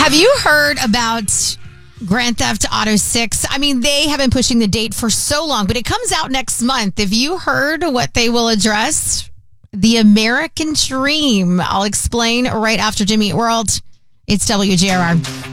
Have you heard about Grand Theft Auto 6? I mean, they have been pushing the date for so long, but it comes out next month. Have you heard what they will address? The American Dream. I'll explain right after Jimmy Eat World. It's WGRR.